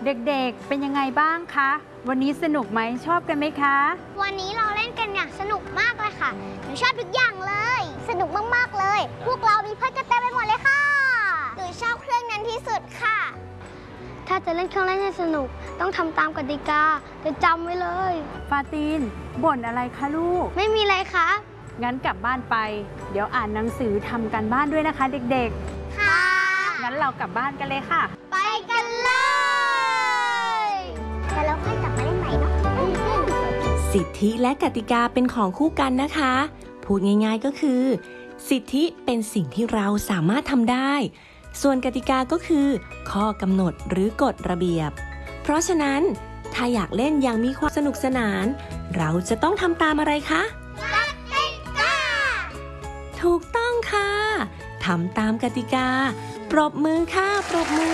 เด็กๆเป็นยังไงบ้างคะวันนี้สนุกไหมชอบกันไหมคะวันนี้เราเล่นกันอย่างสนุกมากเลยค่ะหนูชอบทุกอย่างเลยสนุกมากๆเลยพวกเรามีเพื่อนกันเต็มไปหมดเลยค่ะหนูชอบเครื่องนั้นที่สุดค่ะถ้าจะเล่นเครื่องเล่นให้สนุกต้องทำตามกติกาจะจำไว้เลยฟาตินบ่นอะไรคะลูกไม่มีอะไรคะงั้นกลับบ้านไปเดี๋ยวอ่านหนังสือทำการบ้านด้วยนะคะเด็กๆค่ะงั้นเรากลับบ้านกันเลยค่ะไปกันเลยแต่เราค่อยกลับมาเล่นใหม่เนาะสิทธิและกติกาเป็นของคู่กันนะคะพูดง่ายๆก็คือสิทธิเป็นสิ่งที่เราสามารถทำได้ส่วนกติกาก็คือข้อกำหนดหรือกฎระเบียบเพราะฉะนั้นถ้าอยากเล่นอย่างมีความสนุกสนานเราจะต้องทำตามอะไรคะกติกาถูกต้องค่ะทำตามกติกาปรบมือค่ะปรบมื